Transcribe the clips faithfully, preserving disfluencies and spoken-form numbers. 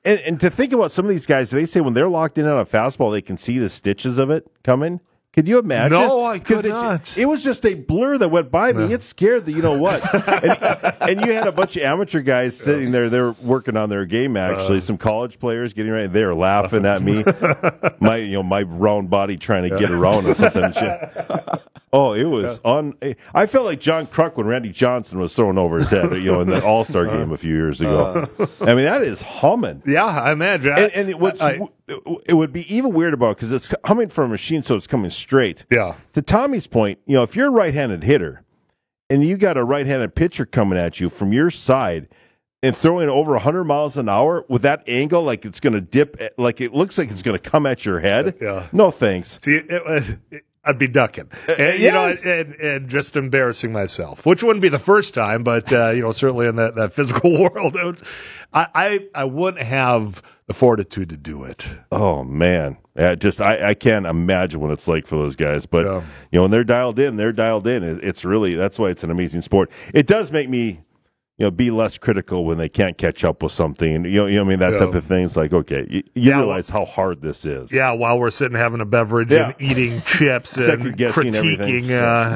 And, and to think about some of these guys, they say when they're locked in on a fastball, they can see the stitches of it coming. Could you imagine? No, I could it, not. It was just a blur that went by me. No. It scared the, you know what? and, and you had a bunch of amateur guys sitting there. They're working on their game, actually. Uh, Some college players getting ready. They were laughing at me. my, you know, my round body trying to get around and something. Oh, it was on. I felt like John Kruk when Randy Johnson was thrown over his head, you know, in the All-Star game a few years ago. Uh, I mean, that is humming. Yeah, I imagine. And, and it, what's, I, it would be even weird about because it's coming from a machine, so it's coming straight. Yeah. To Tommy's point, you know, if you're a right-handed hitter and you got a right-handed pitcher coming at you from your side and throwing over one hundred miles an hour with that angle, like it's going to dip, like it looks like it's going to come at your head. Yeah. No thanks. See, it, it, it, I'd be ducking, and, uh, you yes. know, and, and just embarrassing myself, which wouldn't be the first time, but uh, you know, certainly in that, that physical world, it was, I, I I wouldn't have the fortitude to do it. Oh man, yeah, just I, I can't imagine what it's like for those guys. But yeah. you know, when they're dialed in, they're dialed in. It, it's really that's why it's an amazing sport. It does make me. You know, be less critical when they can't catch up with something. You know, you know I mean, that yeah. type of thing. It's like, okay, you, you yeah, realize how hard this is. Yeah, while we're sitting having a beverage yeah. and eating chips and critiquing.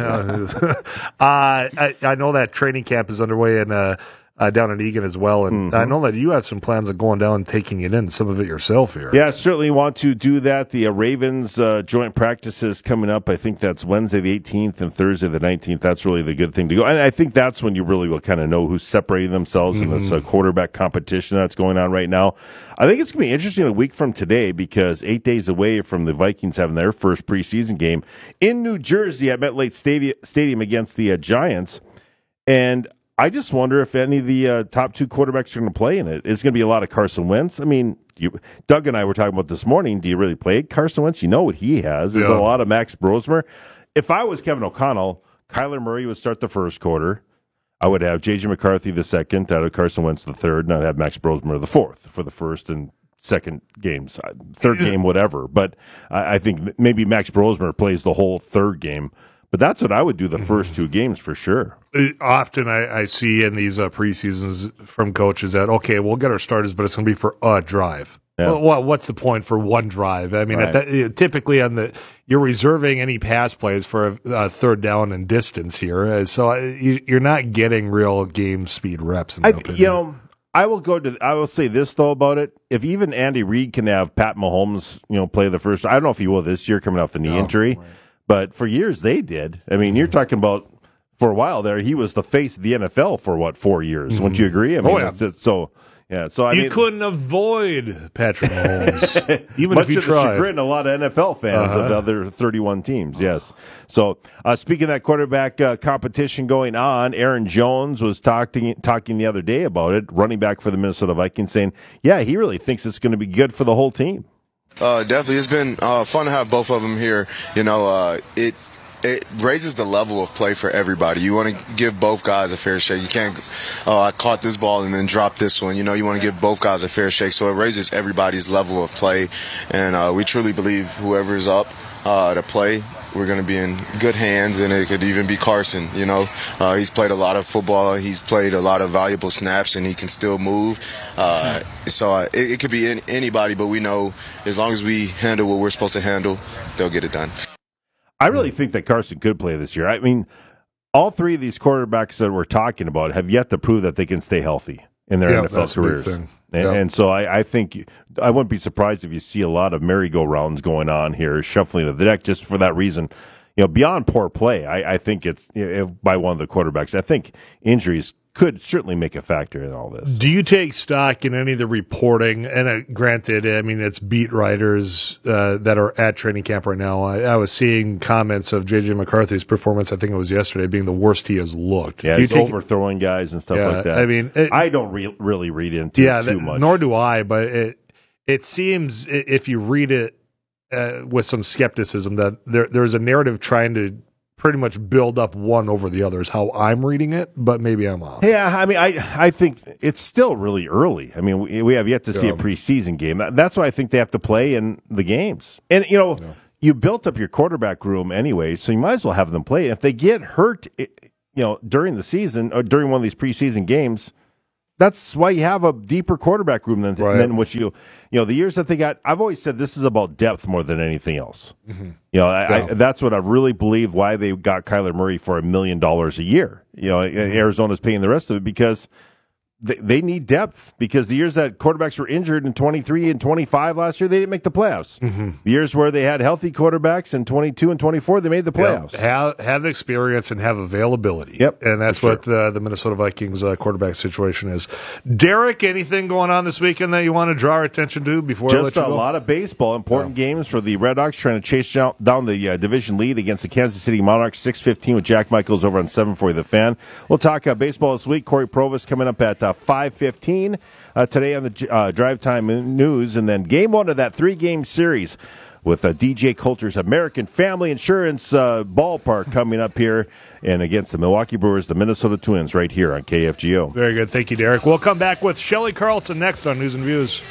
Uh, uh, I, I know that training camp is underway in uh, uh, down in Egan as well, and mm-hmm. I know that you have some plans of going down and taking it in, some of it yourself here. Yeah, certainly want to do that. The uh, Ravens uh, joint practices coming up. I think that's Wednesday the eighteenth and Thursday the nineteenth. That's really the good thing to go. And I think that's when you really will kind of know who's separating themselves mm-hmm. in this uh, quarterback competition that's going on right now. I think it's going to be interesting a week from today because eight days away from the Vikings having their first preseason game in New Jersey at MetLife Stadium against the uh, Giants. And I just wonder if any of the uh, top two quarterbacks are going to play in it. It's going to be a lot of Carson Wentz. I mean, you, Doug and I were talking about this morning. Do you really play Carson Wentz? You know what he has. There's yeah. a lot of Max Brosmer. If I was Kevin O'Connell, Kyler Murray would start the first quarter. I would have J J McCarthy the second. I'd have Carson Wentz the third, and I'd have Max Brosmer the fourth for the first and second games. Third game, whatever. But I, I think maybe Max Brosmer plays the whole third game. But that's what I would do the first two games for sure. Often I, I see in these uh, preseasons from coaches that, okay, we'll get our starters, but it's going to be for a drive. Yeah. Well, what's the point for one drive? I mean, right. at that, typically on the you're reserving any pass plays for a, a third down and distance here, so you, you're not getting real game speed reps. In my I, opinion. You know, I will go to. I will say this though about it: if even Andy Reid can have Pat Mahomes, you know, play the first. I don't know if he will this year coming off the knee no, injury. Right. But for years they did. I mean, you're talking about for a while there, he was the face of the N F L for what four years? Mm-hmm. Wouldn't you agree? I mean, oh, yeah. it's, it's, so yeah. So I you mean, couldn't avoid Patrick Mahomes, even much if you to tried. The chagrin of a lot of N F L fans uh-huh. of the other thirty-one teams. Yes. So uh, speaking of that quarterback uh, competition going on, Aaron Jones was talking talking the other day about it, running back for the Minnesota Vikings, saying, yeah, he really thinks it's going to be good for the whole team. Uh, definitely, it's been uh, fun to have both of them here. You know, uh, it. It raises the level of play for everybody. You want to give both guys a fair shake. You can't, oh, I caught this ball and then drop this one. You know, you want to give both guys a fair shake. So it raises everybody's level of play. And uh, we truly believe whoever is up uh, to play, we're going to be in good hands. And it could even be Carson. You know, uh, he's played a lot of football. He's played a lot of valuable snaps, and he can still move. Uh, so uh, it, it could be in, anybody, but we know as long as we handle what we're supposed to handle, they'll get it done. I really think that Carson could play this year. I mean, all three of these quarterbacks that we're talking about have yet to prove that they can stay healthy in their yeah, N F L careers. And, yeah. and so I, I think I wouldn't be surprised if you see a lot of merry-go-rounds going on here, shuffling of the deck just for that reason. You know, beyond poor play, I, I think it's you know, by one of the quarterbacks. I think injuries could certainly make a factor in all this. Do you take stock in any of the reporting? And uh, granted, I mean, it's beat writers uh, that are at training camp right now. I, I was seeing comments of J J McCarthy's performance, I think it was yesterday, being the worst he has looked. Yeah, do he's take, overthrowing guys and stuff yeah, like that. I mean, it, I don't re- really read into yeah, it too that, much. Nor do I, but it, it seems, if you read it uh, with some skepticism, that there there's a narrative trying to pretty much build up one over the other is how I'm reading it, but maybe I'm off. Yeah, I mean, I I think it's still really early. I mean, we, we have yet to see yeah. a preseason game. That's why I think they have to play in the games. And, you know, yeah. you built up your quarterback room anyway, so you might as well have them play. If they get hurt, you know, during the season or during one of these preseason games, That's why you have a deeper quarterback room than, right. than what you, you know, the years that they got. I've always said this is about depth more than anything else. Mm-hmm. You know, I, yeah. I, that's what I really believe why they got Kyler Murray for a million dollars a year. You know, mm-hmm. Arizona's paying the rest of it because they, they need depth. Because the years that quarterbacks were injured in twenty-three and twenty-five last year, they didn't make the playoffs. Mm-hmm. The years where they had healthy quarterbacks in twenty-two and twenty-four, they made the playoffs. Yep. Have, have experience and have availability. Yep, and that's what sure. the, the Minnesota Vikings uh, quarterback situation is. Derek, anything going on this weekend that you want to draw our attention to before Just I let you a go? lot of baseball. Important yeah. games for the Red Hawks trying to chase down, down the uh, division lead against the Kansas City Monarchs. six fifteen with Jack Michaels over on seven forty The Fan. We'll talk uh, baseball this week. Corey Provis coming up at uh, five fifteen. Uh, today on the uh, Drive Time News, and then game one of that three-game series with uh, D J Coulter's American Family Insurance uh, Ballpark coming up here, and against the Milwaukee Brewers, the Minnesota Twins, right here on K F G O. Very good. Thank you, Derek. We'll come back with Shelley Carlson next on News and Views.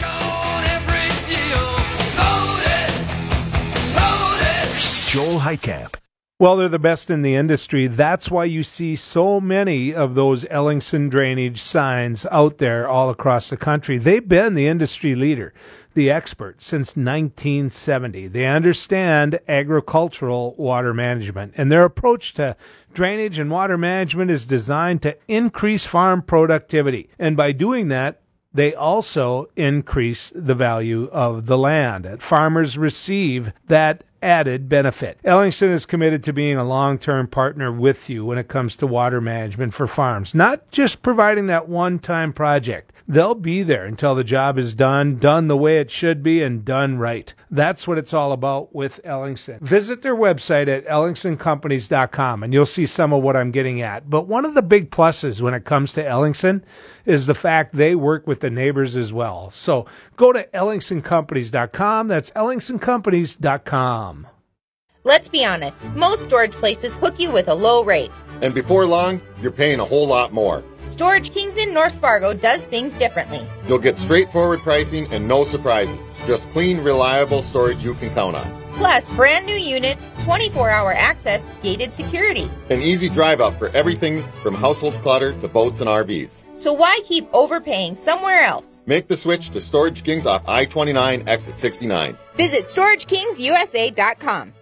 Joel Heitkamp. Well, they're the best in the industry. That's why you see so many of those Ellingson drainage signs out there all across the country. They've been the industry leader, the expert, since nineteen seventy. They understand agricultural water management, and their approach to drainage and water management is designed to increase farm productivity. And by doing that, they also increase the value of the land. Farmers receive that added benefit. Ellingson is committed to being a long-term partner with you when it comes to water management for farms, not just providing that one-time project. They'll be there until the job is done, done the way it should be, and done right. That's what it's all about with Ellingson. Visit their website at ellingson companies dot com, and you'll see some of what I'm getting at. But one of the big pluses when it comes to Ellingson is the fact they work with the neighbors as well. So go to ellingson companies dot com. That's ellingson companies dot com. Let's be honest, most storage places hook you with a low rate. And before long, you're paying a whole lot more. Storage Kings in North Fargo does things differently. You'll get straightforward pricing and no surprises. Just clean, reliable storage you can count on. Plus, brand new units, twenty-four hour access, gated security. An easy drive up for everything from household clutter to boats and R Vs. So why keep overpaying somewhere else? Make the switch to Storage Kings off I twenty-nine, exit sixty-nine. Visit storage kings u s a dot com.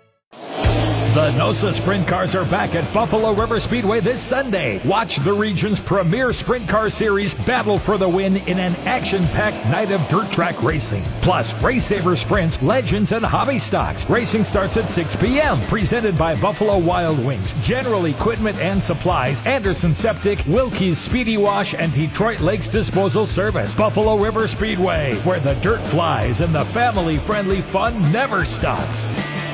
The NOSA Sprint Cars are back at Buffalo River Speedway this Sunday. Watch the region's premier sprint car series battle for the win in an action-packed night of dirt track racing. Plus, Race Saver Sprints, Legends, and Hobby Stocks. Racing starts at six p.m. Presented by Buffalo Wild Wings, General Equipment and Supplies, Anderson Septic, Wilkie's Speedy Wash, and Detroit Lakes Disposal Service. Buffalo River Speedway, where the dirt flies and the family-friendly fun never stops.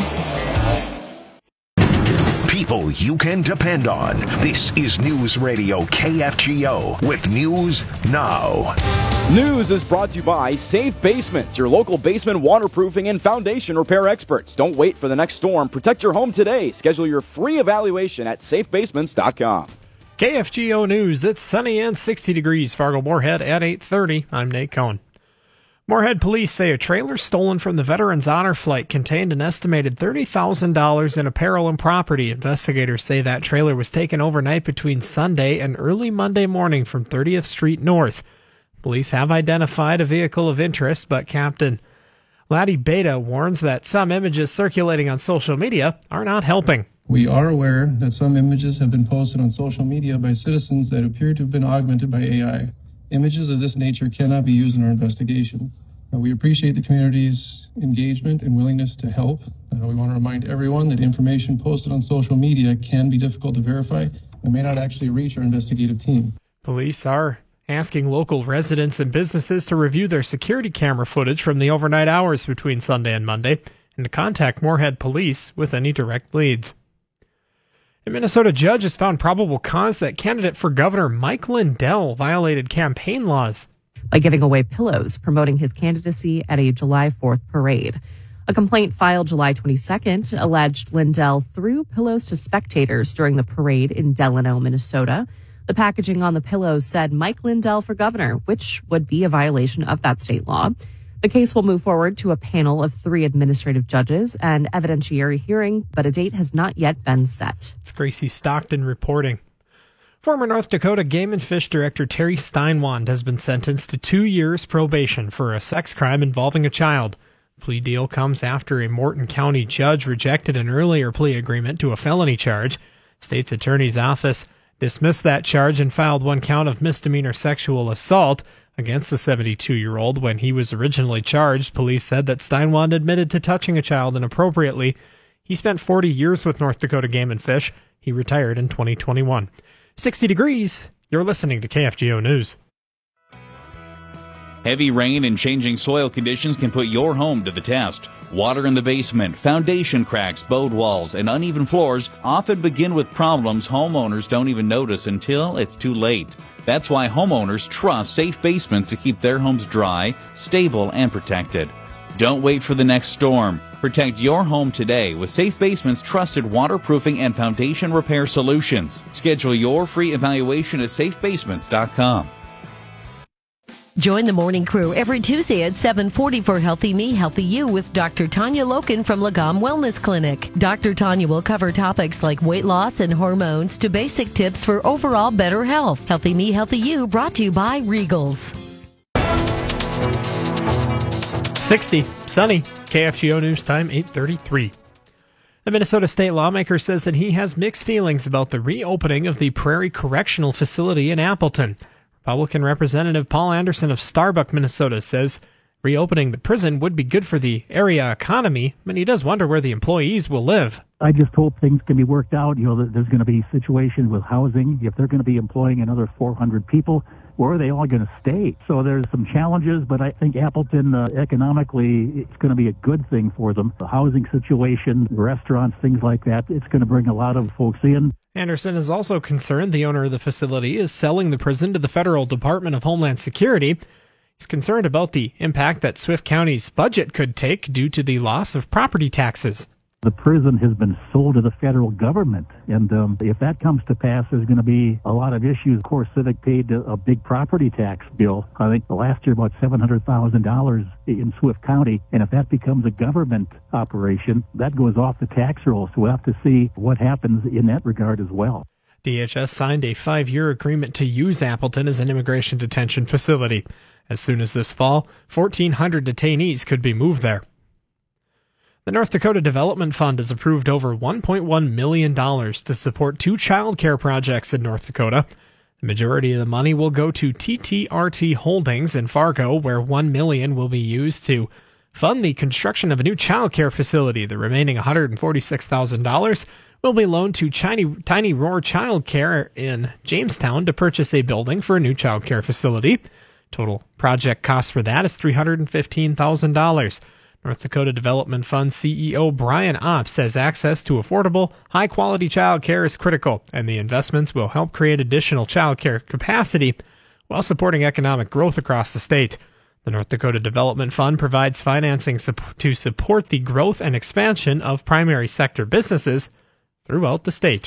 People you can depend on. This is News Radio K F G O with News Now. News is brought to you by Safe Basements, your local basement waterproofing and foundation repair experts. Don't wait for the next storm. Protect your home today. Schedule your free evaluation at safe basements dot com. K F G O News. It's sunny and sixty degrees. Fargo Moorhead at eight thirty. I'm Nate Cohn. Moorhead police say a trailer stolen from the Veterans Honor Flight contained an estimated thirty thousand dollars in apparel and property. Investigators say that trailer was taken overnight between Sunday and early Monday morning from thirtieth Street North. Police have identified a vehicle of interest, but Captain Laddie Beta warns that some images circulating on social media are not helping. We are aware that some images have been posted on social media by citizens that appear to have been augmented by A I. Images of this nature cannot be used in our investigation. Uh, we appreciate the community's engagement and willingness to help. Uh, we want to remind everyone that information posted on social media can be difficult to verify and may not actually reach our investigative team. Police are asking local residents and businesses to review their security camera footage from the overnight hours between Sunday and Monday and to contact Moorhead Police with any direct leads. A Minnesota judge has found probable cause that candidate for governor Mike Lindell violated campaign laws by giving away pillows promoting his candidacy at a July fourth parade. A complaint filed July twenty-second alleged Lindell threw pillows to spectators during the parade in Delano, Minnesota. The packaging on the pillows said Mike Lindell for governor, which would be a violation of that state law. The case will move forward to a panel of three administrative judges and evidentiary hearing, but a date has not yet been set. It's Gracie Stockton reporting. Former North Dakota Game and Fish Director Terry Steinwand has been sentenced to two years probation for a sex crime involving a child. The plea deal comes after a Morton County judge rejected an earlier plea agreement to a felony charge. State's Attorney's Office dismissed that charge and filed one count of misdemeanor sexual assault against the seventy-two-year-old. When he was originally charged, police said that Steinwand admitted to touching a child inappropriately. He spent forty years with North Dakota Game and Fish. He retired in twenty twenty-one. sixty degrees. You're listening to K F G O News. Heavy rain and changing soil conditions can put your home to the test. Water in the basement, foundation cracks, bowed walls, and uneven floors often begin with problems homeowners don't even notice until it's too late. That's why homeowners trust Safe Basements to keep their homes dry, stable, and protected. Don't wait for the next storm. Protect your home today with Safe Basements' trusted waterproofing and foundation repair solutions. Schedule your free evaluation at safe basements dot com. Join the morning crew every Tuesday at seven forty for Healthy Me, Healthy You with Doctor Tanya Loken from Lagom Wellness Clinic. Doctor Tanya will cover topics like weight loss and hormones to basic tips for overall better health. Healthy Me, Healthy You brought to you by Regals. sixty, sunny. K F G O News Time, eight thirty-three. The Minnesota state lawmaker says that he has mixed feelings about the reopening of the Prairie Correctional Facility in Appleton. Republican Representative Paul Anderson of Starbuck, Minnesota, says reopening the prison would be good for the area economy, but he does wonder where the employees will live. I just hope things can be worked out. You know, there's going to be situations with housing. If they're going to be employing another four hundred people, where are they all going to stay? So there's some challenges, but I think Appleton, uh, economically, it's going to be a good thing for them. The housing situation, restaurants, things like that, it's going to bring a lot of folks in. Anderson is also concerned the owner of the facility is selling the prison to the Federal Department of Homeland Security. He's concerned about the impact that Swift County's budget could take due to the loss of property taxes. The prison has been sold to the federal government, and um, if that comes to pass, there's going to be a lot of issues. Of course, Civic paid a, a big property tax bill, I think the last year about seven hundred thousand dollars in Swift County, and if that becomes a government operation, that goes off the tax roll, so we'll have to see what happens in that regard as well. D H S signed a five-year agreement to use Appleton as an immigration detention facility. As soon as this fall, fourteen hundred detainees could be moved there. The North Dakota Development Fund has approved over one point one million dollars to support two child care projects in North Dakota. The majority of the money will go to T T R T Holdings in Fargo, where one million dollars will be used to fund the construction of a new child care facility. The remaining one hundred forty-six thousand dollars will be loaned to Tiny, Tiny Roar Child Care in Jamestown to purchase a building for a new child care facility. Total project cost for that is three hundred fifteen thousand dollars. North Dakota Development Fund C E O Brian Opp says access to affordable, high-quality child care is critical, and the investments will help create additional child care capacity while supporting economic growth across the state. The North Dakota Development Fund provides financing to support the growth and expansion of primary sector businesses throughout the state.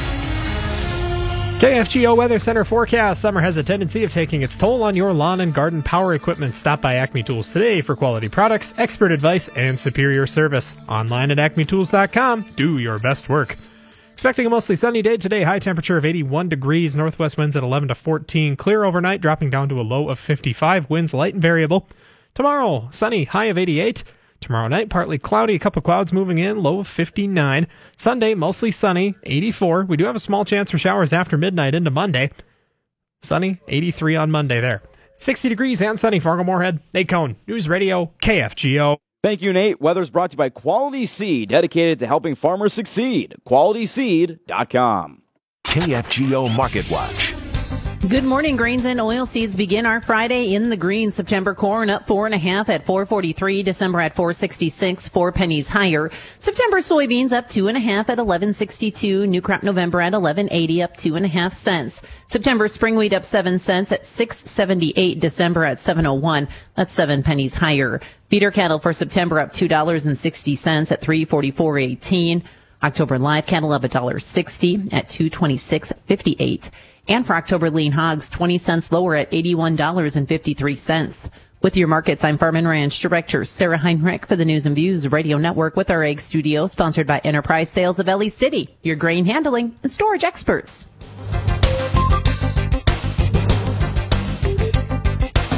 K F G O Weather Center forecast. Summer has a tendency of taking its toll on your lawn and garden power equipment. Stop by Acme Tools today for quality products, expert advice, and superior service. Online at acme tools dot com. Do your best work. Expecting a mostly sunny day today. High temperature of eighty-one degrees. Northwest winds at eleven to fourteen. Clear overnight, dropping down to a low of fifty-five. Winds light and variable. Tomorrow, sunny, high of eighty-eight. Tomorrow night, partly cloudy, a couple clouds moving in, low of fifty-nine. Sunday, mostly sunny, eighty-four. We do have a small chance for showers after midnight into Monday. Sunny, eighty-three on Monday there. sixty degrees and sunny, Fargo-Moorhead. Nate Cohn, News Radio, K F G O. Thank you, Nate. Weather's brought to you by Quality Seed, dedicated to helping farmers succeed. quality seed dot com. K F G O Market Watch. Good morning. Grains and oilseeds begin our Friday in the green. September corn up four and a half at four forty-three. December at four sixty-six, four pennies higher. September soybeans up two and a half at eleven sixty-two. New crop November at eleven eighty, up two and a half cents. September spring wheat up seven cents at six seventy-eight. December at seven oh one. That's seven pennies higher. Feeder cattle for September up two dollars and sixty cents at three forty-four eighteen. October live cattle up one dollar sixty at two twenty-six fifty-eight. And for October lean hogs, twenty cents lower at eighty-one dollars and fifty-three cents. With your markets, I'm Farm and Ranch Director Sarah Heinrich for the News and Views Radio Network with our Egg Studio, sponsored by Enterprise Sales of Ellie City, your grain handling and storage experts.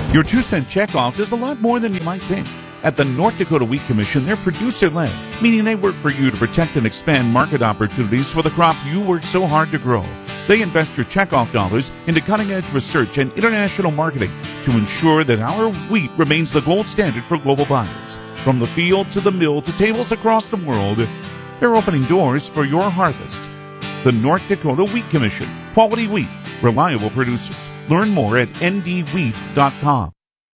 Your two-cent checkoff is a lot more than you might think. At the North Dakota Wheat Commission, they're producer-led, meaning they work for you to protect and expand market opportunities for the crop you work so hard to grow. They invest your checkoff dollars into cutting-edge research and international marketing to ensure that our wheat remains the gold standard for global buyers. From the field to the mill to tables across the world, they're opening doors for your harvest. The North Dakota Wheat Commission. Quality wheat. Reliable producers. Learn more at n d wheat dot com.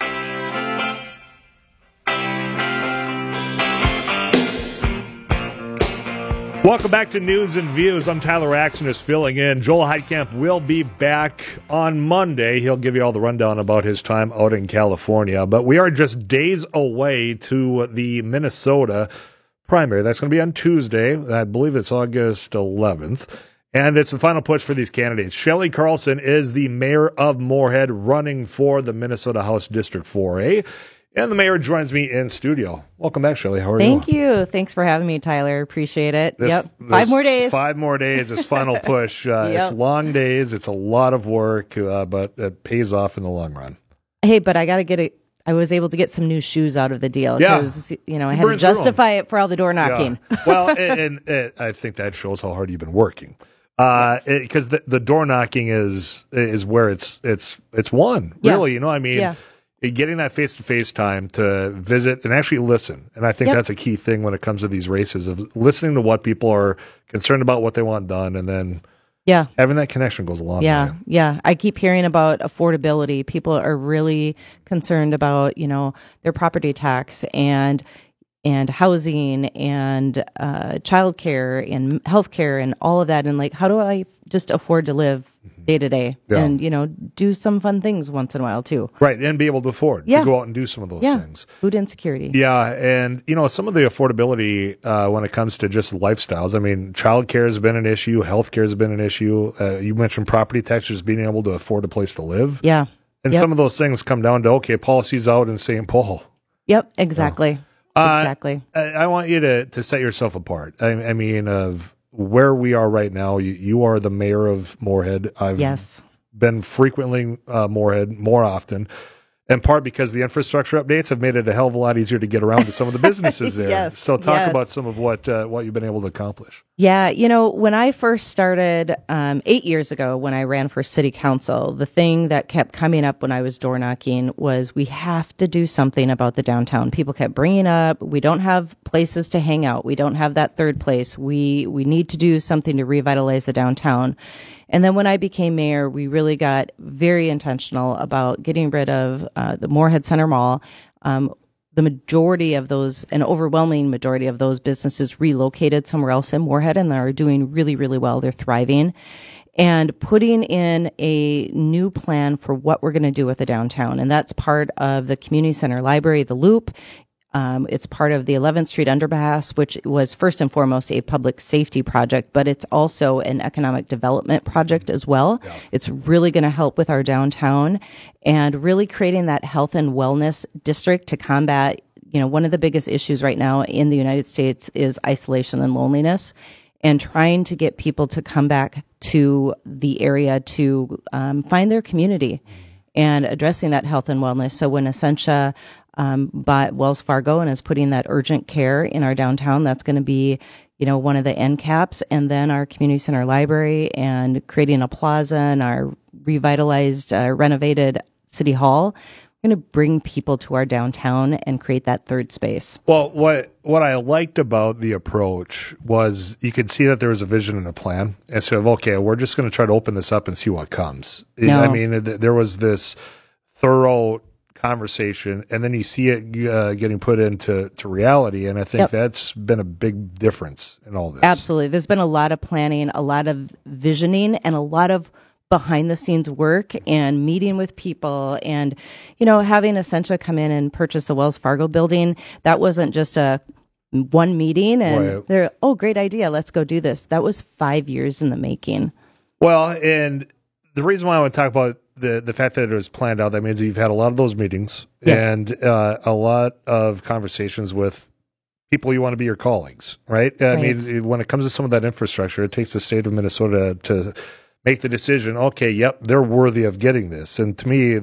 Welcome back to News and Views. I'm Tyler Axenis filling in. Joel Heitkamp will be back on Monday. He'll give you all the rundown about his time out in California. But we are just days away to the Minnesota primary. That's going to be on Tuesday. I believe it's August eleventh. And it's the final push for these candidates. Shelley Carlson is the mayor of Moorhead, running for the Minnesota House District four A. And the mayor joins me in studio. Welcome back, Shelley. How are Thank you? Thank you. Thanks for having me, Tyler. Appreciate it. This, yep. This five more days. Five more days. This final push. Uh, yep. It's long days. It's a lot of work, uh, but it pays off in the long run. Hey, but I got to get it. I was able to get some new shoes out of the deal because, yeah. you know, I had to justify it for all the door knocking. Yeah. Well, and, and, and I think that shows how hard you've been working. Uh, because the, the door knocking is is where it's it's it's won. Yeah. Really, you know, I mean. Yeah. Getting that face-to-face time to visit and actually listen. And I think yep. that's a key thing when it comes to these races, of listening to what people are concerned about, what they want done, and then yeah, having that connection goes a long yeah, way. Yeah, I keep hearing about affordability. People are really concerned about, you know, their property tax and and housing and uh, childcare and healthcare and all of that. And like, how do I just afford to live day to day and, you know, do some fun things once in a while too. Right. And be able to afford yeah. to go out and do some of those yeah. things. Food insecurity. Yeah. And, you know, some of the affordability uh, when it comes to just lifestyles. I mean, childcare has been an issue. Healthcare has been an issue. Uh, you mentioned property taxes, being able to afford a place to live. Yeah. And yep. some of those things come down to, okay, policies out in Saint Paul. Yep. Exactly. Oh. Uh, exactly. I, I want you to, to set yourself apart. I, I mean, of where we are right now, you, you are the mayor of Moorhead. I've yes. been frequently uh, Moorhead more often, in part because the infrastructure updates have made it a hell of a lot easier to get around to some of the businesses there. yes. So talk yes. about some of what uh, what you've been able to accomplish. Yeah, you know, when I first started um, eight years ago when I ran for city council, the thing that kept coming up when I was door knocking was we have to do something about the downtown. People kept bringing up, we don't have places to hang out. We don't have that third place. We we need to do something to revitalize the downtown. And then when I became mayor, we really got very intentional about getting rid of uh, the Moorhead Center Mall. Um, the majority of those, an overwhelming majority of those businesses relocated somewhere else in Moorhead, and they're doing really, really well. They're thriving. And putting in a new plan for what we're going to do with the downtown. And that's part of the community center library, the Loop. Um, it's part of the eleventh Street Underpass, which was first and foremost a public safety project, but it's also an economic development project as well. Yeah. It's really going to help with our downtown and really creating that health and wellness district to combat, you know, one of the biggest issues right now in the United States is isolation and loneliness, and trying to get people to come back to the area to um, find their community and addressing that health and wellness. So when Essentia Um, bought Wells Fargo and is putting that urgent care in our downtown, that's going to be, you know, one of the end caps. And then our community center library and creating a plaza and our revitalized, uh, renovated city hall. We're going to bring people to our downtown and create that third space. Well, what what I liked about the approach was you could see that there was a vision and a plan. Instead of, okay, we're just going to try to open this up and see what comes. No. I mean, th- there was this thorough conversation, and then you see it uh, getting put into to reality, and I think yep. that's been a big difference in all this. Absolutely. There's been a lot of planning, a lot of visioning, and a lot of behind-the-scenes work and meeting with people, and, you know, having Essentia come in and purchase the Wells Fargo building. That wasn't just a one meeting, and right. they're, oh, great idea, let's go do this. That was five years in the making. Well, and the reason why I want to talk about the the fact that it was planned out, that means that you've had a lot of those meetings yes. and uh, a lot of conversations with people you want to be your colleagues, right? I right. mean, when it comes to some of that infrastructure, it takes the state of Minnesota to make the decision, okay, yep, they're worthy of getting this. And to me, that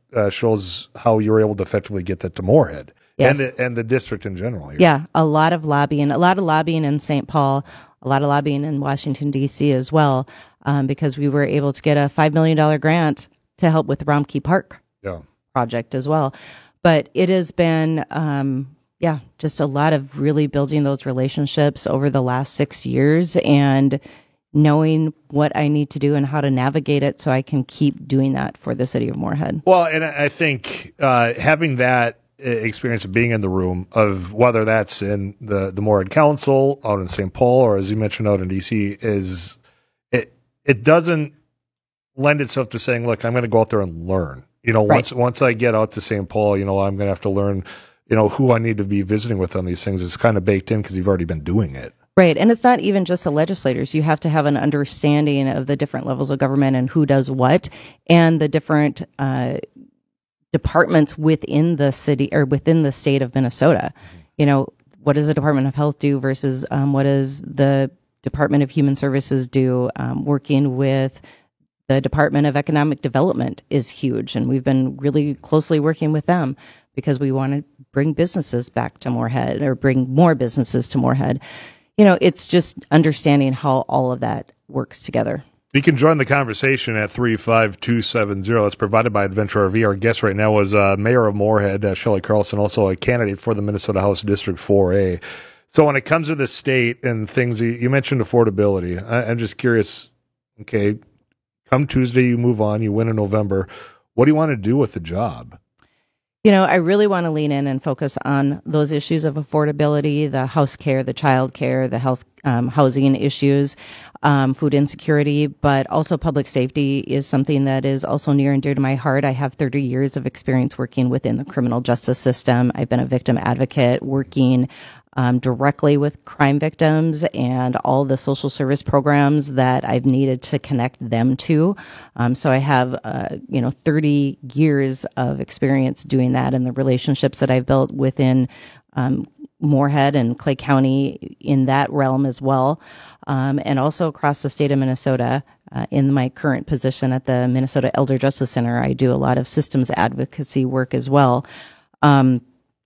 uh, shows how you were able to effectively get that to Moorhead. Yes. And the, and the district in general. Here. Yeah, a lot of lobbying, a lot of lobbying in Saint Paul, a lot of lobbying in Washington, D C as well, um, because we were able to get a five million dollars grant to help with the Romkey Park yeah. project as well. But it has been, um, yeah, just a lot of really building those relationships over the last six years and knowing what I need to do and how to navigate it so I can keep doing that for the city of Moorhead. Well, and I think uh, having that experience of being in the room, of whether that's in the, the Moorhead Council, out in Saint Paul, or as you mentioned out in D C, is it it doesn't lend itself to saying, look, I'm going to go out there and learn. You know, Right. once once I get out to Saint Paul, you know, I'm going to have to learn, you know, who I need to be visiting with on these things. It's kind of baked in because you've already been doing it. Right. And it's not even just the legislators. You have to have an understanding of the different levels of government and who does what and the different uh, departments within the city or within the state of Minnesota. You know, what does the Department of Health do versus um, what does the Department of Human Services do? Um, working with the Department of Economic Development is huge, and we've been really closely working with them because we want to bring businesses back to Moorhead or bring more businesses to Moorhead. You know, it's just understanding how all of that works together. You can join the conversation at three five two seven zero. It's provided by Adventure R V. Our guest right now was uh, Mayor of Moorhead, uh, Shelley Carlson, also a candidate for the Minnesota House District four A. So when it comes to the state and things, you, you mentioned affordability. I, I'm just curious, okay, come Tuesday, you move on, you win in November. What do you want to do with the job? You know, I really want to lean in and focus on those issues of affordability, the house care, the child care, the health, um, housing issues, um, food insecurity, but also public safety is something that is also near and dear to my heart. I have thirty years of experience working within the criminal justice system. I've been a victim advocate working Um, directly with crime victims and all the social service programs that I've needed to connect them to. Um, so I have, uh, you know, thirty years of experience doing that and the relationships that I've built within um, Moorhead and Clay County in that realm as well. Um, and also across the state of Minnesota. Uh, in my current position at the Minnesota Elder Justice Center, I do a lot of systems advocacy work as well. Um,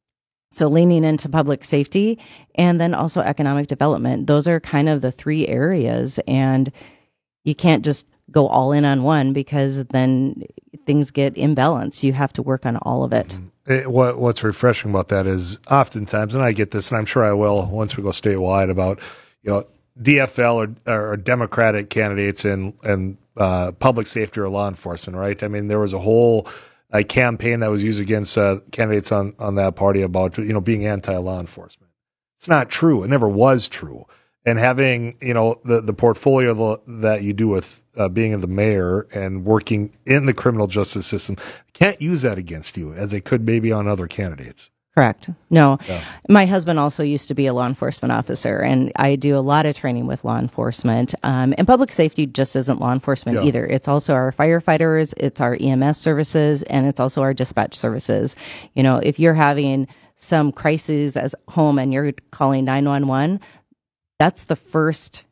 So leaning into public safety and then also economic development. Those are kind of the three areas, and you can't just go all in on one because then things get imbalanced. You have to work on all of it. It, what, what's refreshing about that is oftentimes, and I get this, and I'm sure I will once we go statewide, about, you know, D F L or, or Democratic candidates in, in uh, public safety or law enforcement, right? I mean, there was a whole a campaign that was used against uh, candidates on, on that party about, you know, being anti-law enforcement. It's not true. It never was true. And having, you know, the, the portfolio that you do with uh, being the mayor and working in the criminal justice system, can't use that against you as they could maybe on other candidates. Correct. No. Yeah. My husband also used to be a law enforcement officer, and I do a lot of training with law enforcement. Um, and public safety just isn't law enforcement Yeah. either. It's also our firefighters, it's our E M S services, and it's also our dispatch services. You know, if you're having some crises at home and you're calling nine one one, that's the first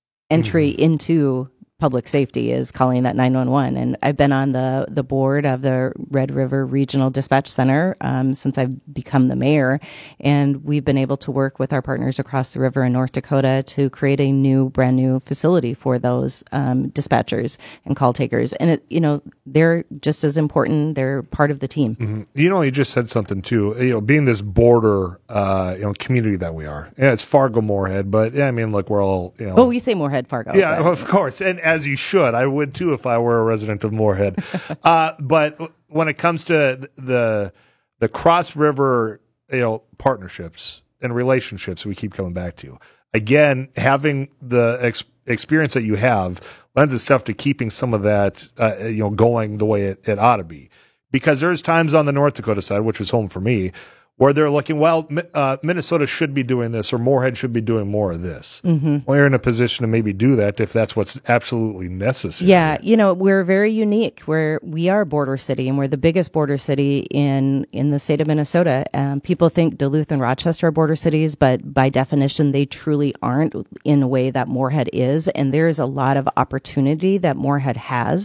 entry mm-hmm. into public safety is calling that nine one one. And I've been on the, the board of the Red River Regional Dispatch Center um, since I've become the mayor. And we've been able to work with our partners across the river in North Dakota to create a new, brand new facility for those um, dispatchers and call takers. And, it, you know, they're just as important. They're part of the team. Mm-hmm. You know, you just said something, too. You know, being this border, uh, you know, community that we are. Yeah, it's Fargo, Moorhead, but, yeah, I mean, look, we're all, you know. Well, we say Moorhead, Fargo. Yeah, but. of course. And as you should. I would, too, if I were a resident of Moorhead. uh, but when it comes to the the cross-river, you know, partnerships and relationships we keep coming back to, again, having the ex- experience that you have lends itself to keeping some of that, uh, you know, going the way it, it ought to be. Because there's times on the North Dakota side, which is home for me, where they're looking, well, uh, Minnesota should be doing this or Moorhead should be doing more of this. Mm-hmm. Well, you're in a position to maybe do that if that's what's absolutely necessary. Yeah, you know, we're very unique. We're we are a border city, and we're the biggest border city in, in the state of Minnesota. Um, people think Duluth and Rochester are border cities, but by definition, they truly aren't in a way that Moorhead is. And there is a lot of opportunity that Moorhead has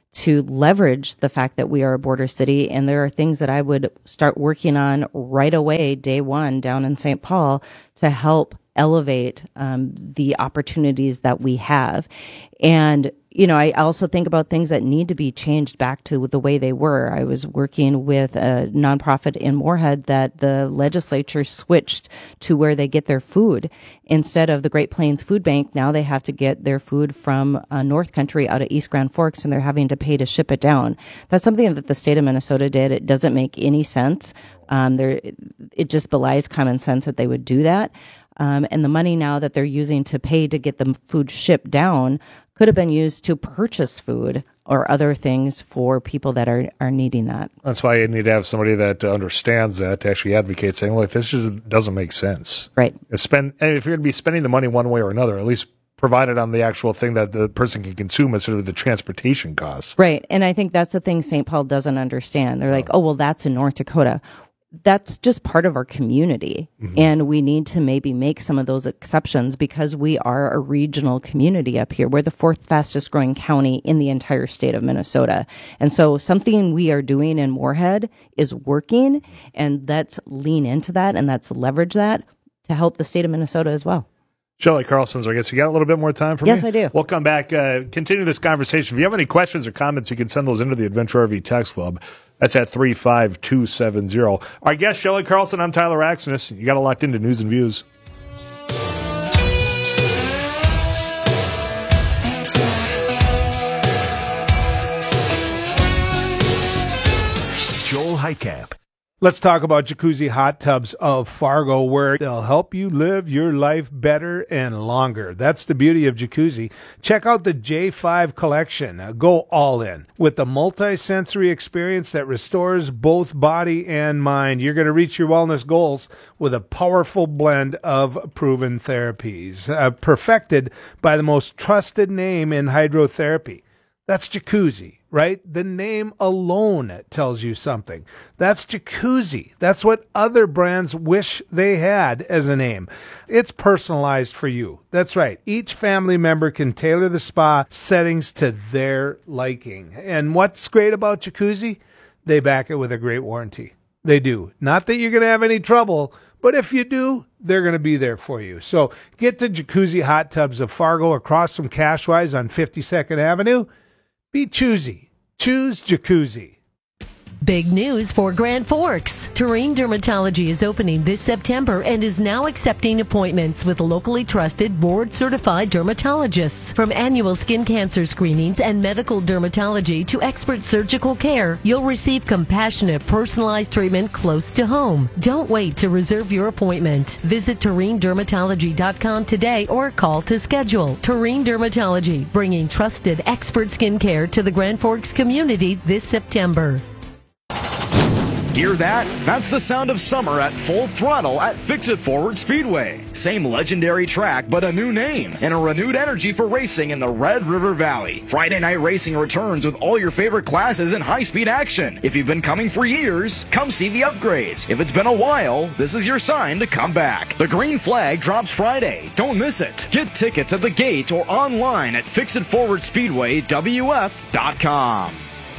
to leverage the fact that we are a border city. And there are things that I would start working on right away, day one, down in Saint Paul, to help elevate um, the opportunities that we have. And, you know, I also think about things that need to be changed back to the way they were. I was working with a nonprofit in Moorhead that the legislature switched to where they get their food. Instead of the Great Plains Food Bank, now they have to get their food from uh, North Country out of East Grand Forks, and they're having to pay to ship it down. That's something that the state of Minnesota did. It doesn't make any sense. Um, there, it just belies common sense that they would do that. Um, and the money now that they're using to pay to get the food shipped down could have been used to purchase food or other things for people that are, are needing that. That's why you need to have somebody that understands that to actually advocate, saying, look, this just doesn't make sense. Right. Spend, and if you're going to be spending the money one way or another, at least provide it on the actual thing that the person can consume instead of the transportation costs. Right. And I think that's the thing Saint Paul doesn't understand. They're like, oh, well, that's in North Dakota. That's just part of our community, mm-hmm. and we need to maybe make some of those exceptions because we are a regional community up here. We're the fourth fastest growing county in the entire state of Minnesota. And so something we are doing in Moorhead is working, and let's lean into that and let's leverage that to help the state of Minnesota as well. Shelley Carlson's, I guess you got a little bit more time for yes, me? Yes, I do. We'll come back, uh, continue this conversation. If you have any questions or comments, you can send those into the Adventure R V Text Club. That's at three five two seven zero. Our guest, Shelley Carlson. I'm Tyler Axness. You got it locked into News and Views. Joel Heitkamp. Let's talk about Jacuzzi Hot Tubs of Fargo, where they'll help you live your life better and longer. That's the beauty of Jacuzzi. Check out the J five collection. Uh, go all in with the multi-sensory experience that restores both body and mind. You're going to reach your wellness goals with a powerful blend of proven therapies, uh, perfected by the most trusted name in hydrotherapy. That's Jacuzzi, right? The name alone tells you something. That's Jacuzzi. That's what other brands wish they had as a name. It's personalized for you. That's right. Each family member can tailor the spa settings to their liking. And what's great about Jacuzzi? They back it with a great warranty. They do. Not that you're going to have any trouble, but if you do, they're going to be there for you. So get to Jacuzzi Hot Tubs of Fargo across from Cashwise on fifty-second Avenue. Be choosy. Choose Jacuzzi. Big news for Grand Forks. Terrain Dermatology is opening this September and is now accepting appointments with locally trusted, board-certified dermatologists. From annual skin cancer screenings and medical dermatology to expert surgical care, you'll receive compassionate, personalized treatment close to home. Don't wait to reserve your appointment. Visit Terrain Dermatology dot com today or call to schedule. Terrain Dermatology, bringing trusted, expert skin care to the Grand Forks community this September. Hear that? That's the sound of summer at full throttle at Fix-It Forward Speedway. Same legendary track, but a new name and a renewed energy for racing in the Red River Valley. Friday night racing returns with all your favorite classes and high-speed action. If you've been coming for years, come see the upgrades. If it's been a while, this is your sign to come back. The green flag drops Friday. Don't miss it. Get tickets at the gate or online at Fix It Forward Speedway W F dot com.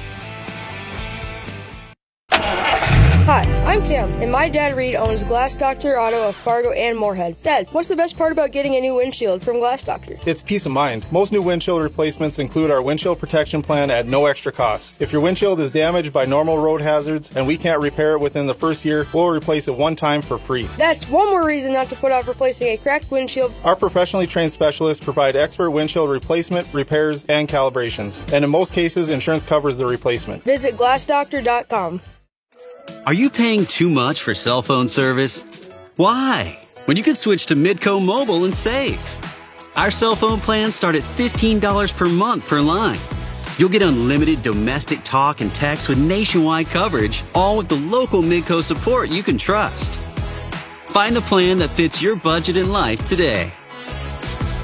Hi, I'm Cam, and my dad Reed owns Glass Doctor Auto of Fargo and Moorhead. Dad, what's the best part about getting a new windshield from Glass Doctor? It's peace of mind. Most new windshield replacements include our windshield protection plan at no extra cost. If your windshield is damaged by normal road hazards and we can't repair it within the first year, we'll replace it one time for free. That's one more reason not to put off replacing a cracked windshield. Our professionally trained specialists provide expert windshield replacement, repairs, and calibrations. And in most cases, insurance covers the replacement. Visit glass doctor dot com. Are you paying too much for cell phone service? Why? When you can switch to Midco Mobile and save. Our cell phone plans start at fifteen dollars per month per line. You'll get unlimited domestic talk and text with nationwide coverage, all with the local Midco support you can trust. Find a plan that fits your budget and life today.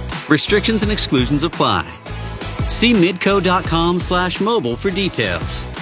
Restrictions and exclusions apply. See midco dot com slash mobile for details.